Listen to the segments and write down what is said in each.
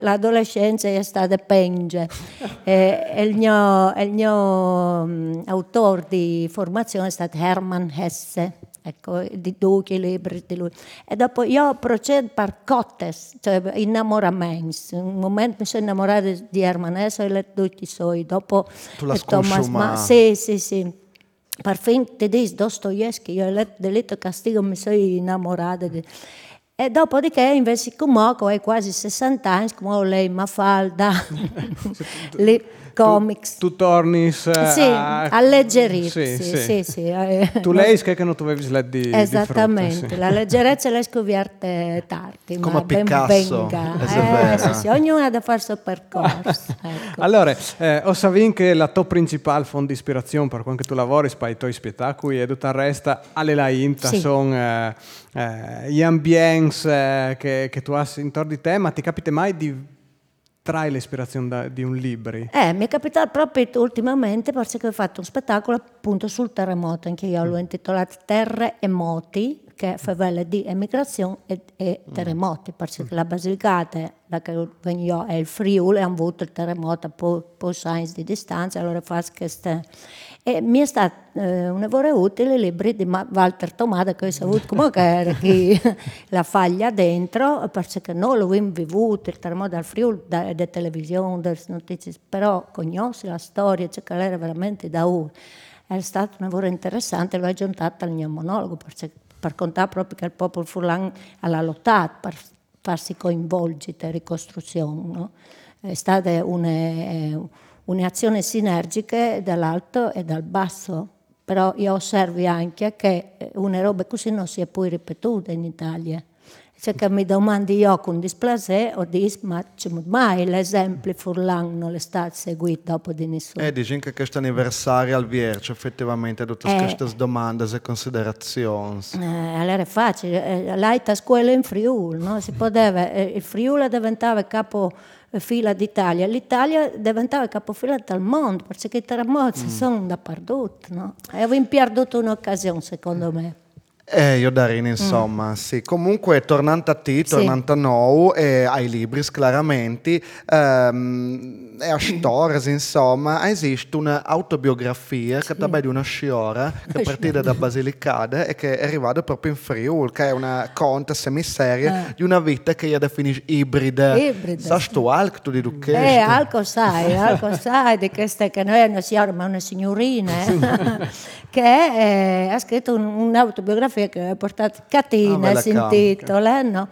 l'adolescenza è stata penge. Il mio autore di formazione è stato Hermann Hesse, ecco, di 2 libri di lui. E dopo io procedo per cottes, cioè innamoramenti. Un momento mi sono innamorata di Hermann Hesse, ho letto tutti i suoi. Dopo Tu l'hai Thomas sconosciuta? Sì. Per fin ti dici Dostoevsky, io ho letto Delitto e Castigo, mi sono innamorata di... E dopodiché invece come ho quasi 60 anni, come ho lei Mafalda, le comics. Tu torni Sì, alleggerirsi, sì. Tu lei che non tu avevi letto di Esattamente, frutta, sì. la leggerezza l'hai scoperta tardi, Come ma ben Picasso, venga. Sì, ognuno ha da fare il suo percorso. Ecco. Allora, ho saputo che la tua principale fonte di ispirazione per quando tu lavori spai i tuoi spettacoli e tutto il resto alle la inta Sì. sono gli ambienti che tu hai intorno di te, ma ti capita mai di trae l'ispirazione di un libro? Mi è capitato proprio ultimamente perché ho fatto un spettacolo appunto sul terremoto, anche io l'ho intitolato Terre e Moti, che favela di emigrazione e terremoti, perché la Basilicata, da che vengo io, è il Friuli, hanno avuto il terremoto a po' scienze di distanza, allora faccio queste... E mi è stato un lavoro utile il libro di Walter Tomada, che ho saputo come che era chi la faglia dentro, perché non l'ho vivuto, il terremoto dal Friuli, da televisione, dalle notizie, però conosco la storia, cioè che era veramente da uno. È stato un lavoro interessante, l'ho aggiuntato al mio monologo, per contare proprio che il popolo furlan ha lottato per farsi coinvolgere in ricostruzione. No? È stata un'azione sinergica dall'alto e dal basso, però io osservo anche che una roba così non si è poi ripetuta in Italia. Cioè che mi domandi io con dispiacere o dico, ma mai l'esempio furlan non è stato seguito dopo di nessuno. Dici che questo anniversario al Vierge effettivamente tutte queste domande e considerazioni. Allora è facile, l'alta scuola in Friuli, no? Si poteva, il Friuli diventava capofila d'Italia, l'Italia diventava capofila del mondo, perché i terremoti sono dappertutto, no? E avevo perduto un'occasione, secondo me. Io Darini, insomma, sì. Comunque, tornando a te, tornando a noi, ai libri, chiaramente, e a storie, insomma, esiste un'autobiografia che è di una sciora che è partita da Basilicata e che è arrivata proprio in Friuli, che è una conta semiseria di una vita che io definisco ibrida. Sai tu alco tu di questo? Alco sai di questa che non è una signora ma una signorina, che ha scritto un'autobiografia che ha portato Catina, si intitola, no?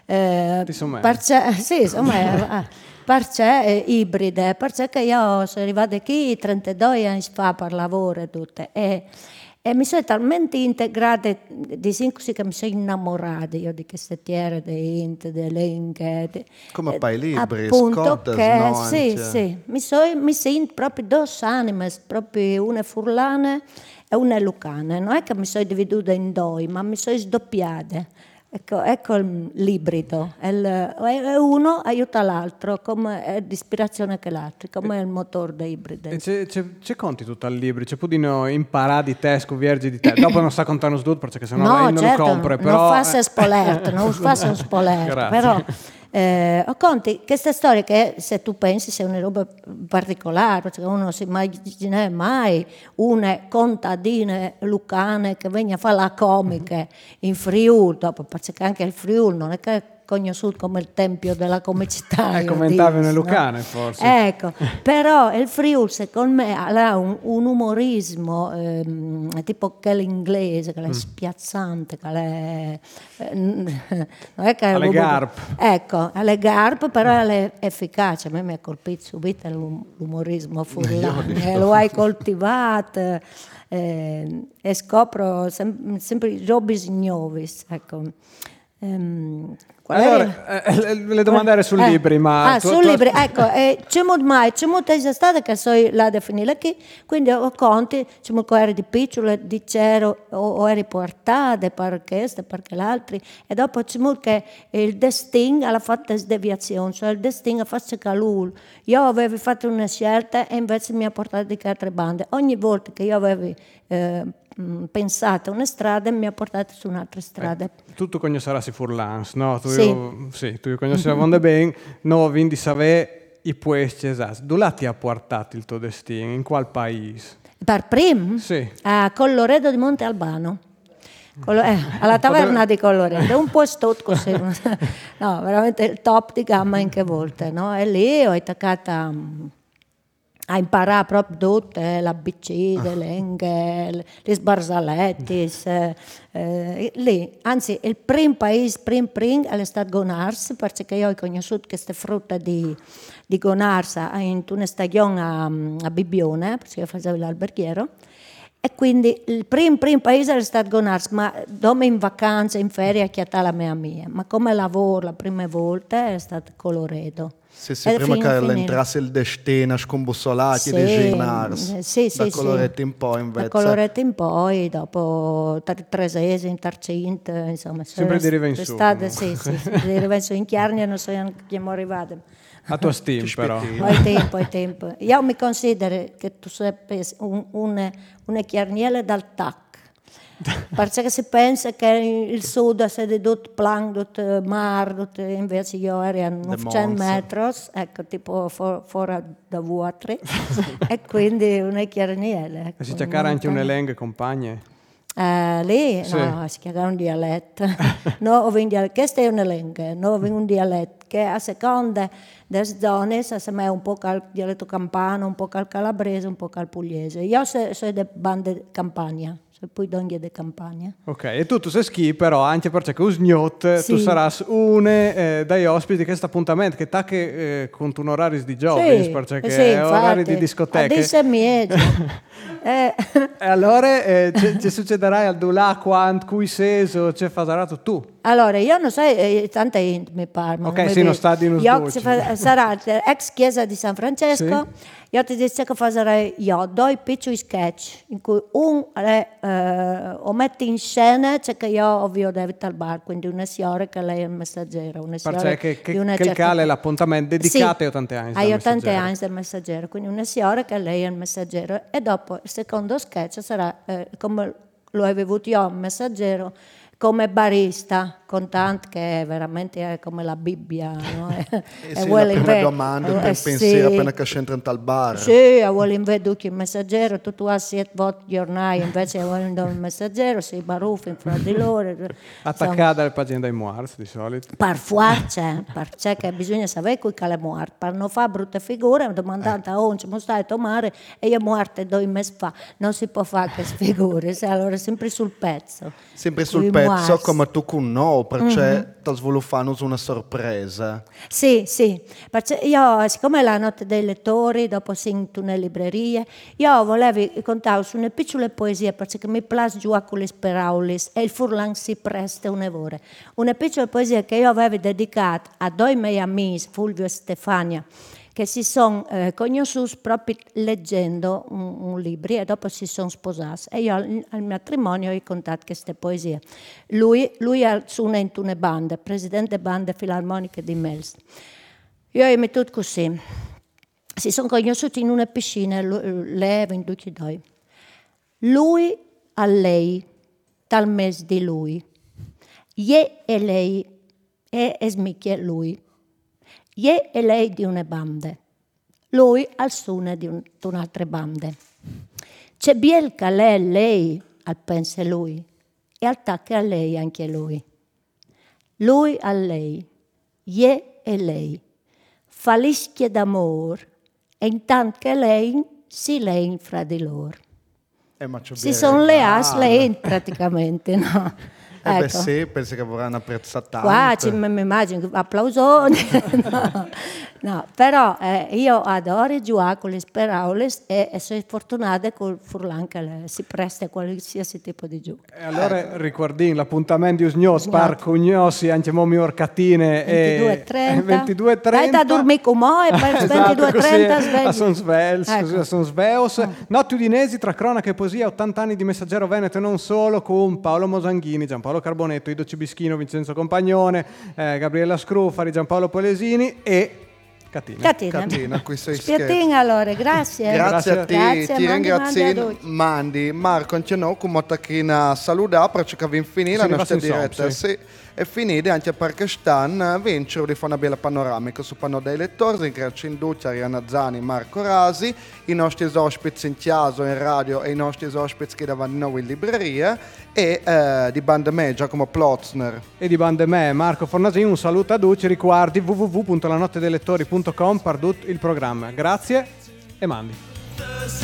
Sì, insomma, perché è ibrida, perché io sono arrivata qui 32 anni fa per lavoro e tutto, e mi sono talmente integrata di così che mi sono innamorata io di queste terre, di Int, delle lingue. Come fai i libri, appunto Scottas, che, no? Sì, mi sento proprio due anime, proprio una furlana e una lucana. Non è che mi sono dividuta in due, ma mi sono sdoppiata. Ecco l'ibrido, uno aiuta l'altro, come è di ispirazione che l'altro, come è il motore dell'ibrido. C'è conti tutto al libro, c'è pudino imparare di te, scovergi di te, dopo non sta contando sdut perché sennò no, lei non certo, lo compra, però... non faccia spoiler, non faccia spoiler, però ho conti queste storie che se tu pensi sia una roba particolare, perché uno non si immagina mai una contadina lucane che venga a fare la comica in Friuli, dopo, perché anche il Friuli non è che conosciuto come il tempio della comicità. Commentavi una lucane, no? Forse. Ecco, però il Friuli secondo me ha un umorismo tipo che l'inglese, che è spiazzante, che è... non è che alle garp. Ecco, alle garp, però è efficace. A me mi ha colpito subito l'umorismo furlano, lo hai coltivato e scopro sempre robe nuove, ecco. Allora, le domande sul libri, ma... sul libri, ecco, c'è molto estate che so la definire qui, quindi ho conti, c'è molto eri di piccole, di cero, o eri portate per questo, perché l'altro, e dopo c'è molto che il destino ha fatto deviazione, cioè il destino ha fatto che lui, io avevo fatto una scelta e invece mi ha portato di altre bande, ogni volta che io avevo pensato una strada e mi ha portato su un'altra strada. Tu conoscerai Furlans, no? Tu conosci molto bene, no, quindi sapere i puesti esatti. Dove ti ha portato il tuo destino? In qual paese? Per primo? Sì. A Colloredo di Monte Albano. Alla taverna di Colloredo, un posto così, no, veramente il top di gamma in che volte, no? E lì ho attaccata a imparare proprio tutte, l'ABC, le lenghe, le sbarzaletti, lì, anzi il primo paese, è stato Gonars, perché io ho conosciuto queste frutta di Gonars in una stagione a Bibbione, perché io facevo l'alberghiero. E quindi il primo paese è stato Gonars, ma dove in vacanza, in ferie, a chiatà la mia amica. Ma come lavoro la prima volta è stato Colloredo. Sì, prima che entrasse il destino scombussolati di Ginars. Da Colloredo in poi invece. Da Colloredo in poi, dopo Tresese, in Tarcint, insomma. Sempre di riva in su. Sì, di riva in su. In Chiarnia non so neanche come siamo arrivati. A tua stima però. Poi tempo. Io mi considero che tu sei una chiarniele dal TAC. Perché si pensa che il sud è tutto plan, tutto mare, invece io ero a 900 metri, ecco, tipo fuori da vuotri, e quindi una chiarniele. E si cercava anche un elenco compagne? Lì sì. No, si chiama un dialetto. No, questo è un elenco, no, un dialetto che a seconda delle zone si è un po' al dialetto campano, un po' al calabrese, un po' al pugliese. Io sono di bande campagna. Poi d'ogni di campagna. Ok, e tu sei schi però anche perché usgnot tu sarai una dai ospiti di questo appuntamento che che con un orario di giovani perché è orari di discoteca. Adesso è mio. E allora ci succederà al là quando cui seso ci farà tu? Allora, io non so, tanta gente mi parla. Ok, sì, non sta di uno sarà ex chiesa di San Francesco. Sì. Io ti dico che farei io due piccoli sketch in cui o metti in scena c'è che io ovvio David al bar, quindi una signora che lei è il messaggero, una signora che è l'appuntamento dedicato a 80 anni. A 80 anni del messaggero, quindi una signora che lei è il messaggero e dopo il secondo sketch sarà come lo avevo avuto io, il messaggero, come barista, con tanto che veramente è come la Bibbia, no? Sì, la prima domanda per pensiero appena che c'entra al bar. Sì, vuole invece il messaggero, tu hai 7 volte giornali, invece vuole il messaggero, sei baruffi fra di loro. Attaccata alle pagine dei Moars di solito. Per forza, perché bisogna sapere qui che è morto, per non fare brutte figure, domandate a once, ma stai a tomare e io morto 2 mesi fa, non si può fare queste figure, allora sempre sul pezzo. Sempre sul pezzo, come tu con noi. Perché ti sviluppano una sorpresa. Sì, perché io, siccome è la notte dei lettori, dopo sento nelle librerie, io volevo contare su una piccola poesia, perché mi piace giù con le parole e il Furlan si presta un'evore. Una piccola poesia che io avevo dedicato a 2 miei amici, Fulvio e Stefania, che si sono conosciuti proprio leggendo un libro e dopo si sono sposati. E io al matrimonio ho contato queste poesie. Lui suona in una banda, presidente bande filarmoniche di Mels. Io ho messo così. Si sono conosciuti in una piscina, lei e 22. Lui a lei, tal mese di lui. Ie e lei, e smicchia lui. Ie e lei di una banda, lui al suono di un'altra banda. C'è bielca lei al pensa lui e attacca a lei anche lui. Lui a lei, ie e lei, falischia d'amor e intanto che lei si lei fra di loro. Si sono le praticamente, no? Ecco. Beh sì, penso che vorranno apprezzare tanto. Qua mi immagino applausoni. No, però io adoro giocare con le parole e sono fortunata col Furlan che si presta a qualsiasi tipo di gioco. E allora ricordi l'appuntamento di Usgnos, Parco Ugnosi, anche Momi Orcatine 22:30. Dai da dormire con me e per 22:30 svegli. Sono sveos. Notti udinesi tra cronaca e poesia, 80 anni di Messaggero Veneto e non solo, con Paolo Mosanghini, Giampaolo Carbonetto, Ido Cibischino, Vincenzo Compagnone, Gabriella Scrufari, Giampaolo Polesini e Catina, qui sei Spiattina allora, grazie. Grazie a te, grazie, ti ringrazio. Mandi. Marco, anche come tacchina salutare perché abbiamo finito la nostra diretta. Sì. E finite anche perché stanno vincere di fare una bella panoramica su Panno dei Lettori, grazie in Duccia, Arianna Zani, Marco Rasi, i nostri ospiti in chiaso, in radio e i nostri ospiti che davanti noi in libreria e di bande me Giacomo Plotzner e di bande me Marco Fornasin. Un saluto a tutti, ricordi www.lanottedelettori.com per tutto il programma. Grazie e mandi.